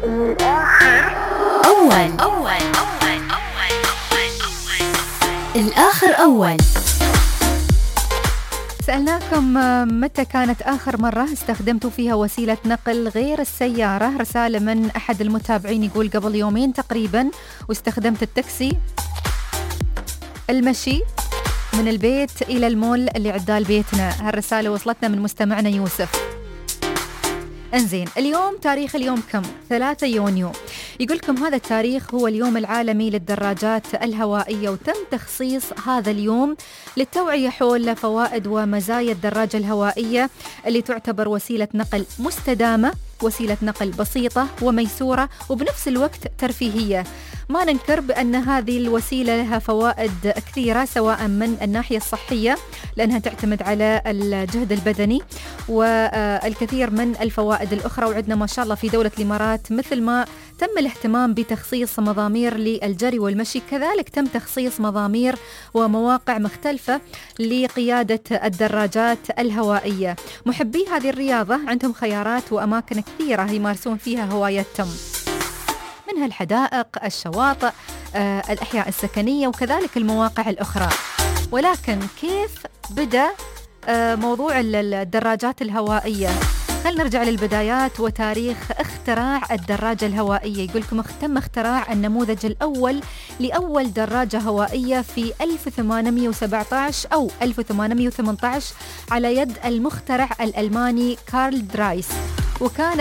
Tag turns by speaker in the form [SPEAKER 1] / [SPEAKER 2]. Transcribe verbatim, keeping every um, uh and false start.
[SPEAKER 1] الآخر أول أول أول الآخر أول. سألناكم متى كانت آخر مرة استخدمتوا فيها وسيلة نقل غير السيارة. رسالة من أحد المتابعين يقول قبل يومين تقريبا واستخدمت التاكسي، المشي من البيت إلى المول اللي عدال بيتنا. هالرسالة وصلتنا من مستمعنا يوسف. انزين، اليوم تاريخ اليوم كم؟ ثلاثة يونيو. يقولكم هذا التاريخ هو اليوم العالمي للدراجات الهوائية، وتم تخصيص هذا اليوم للتوعية حول فوائد ومزايا الدراجة الهوائية اللي تعتبر وسيلة نقل مستدامة، وسيلة نقل بسيطة وميسورة وبنفس الوقت ترفيهية. ما ننكر بأن هذه الوسيلة لها فوائد كثيرة، سواء من الناحية الصحية لأنها تعتمد على الجهد البدني، والكثير من الفوائد الأخرى. وعندنا ما شاء الله في دولة الإمارات مثل ما تم الاهتمام بتخصيص مضامير للجري والمشي، كذلك تم تخصيص مضامير ومواقع مختلفة لقيادة الدراجات الهوائية. محبي هذه الرياضة عندهم خيارات وأماكن كثيرة يمارسون فيها هوايتهم، منها الحدائق، الشواطئ، آه، الأحياء السكنية، وكذلك المواقع الأخرى. ولكن كيف بدأ آه، موضوع الدراجات الهوائية؟ خلينا نرجع للبدايات وتاريخ اختراع الدراجة الهوائية. يقولكم تم اختراع النموذج الأول لأول دراجة هوائية في ألف وثمانمئة وسبعة عشر أو ألف وثمانمئة وثمانية عشر على يد المخترع الألماني كارل درايس، وكان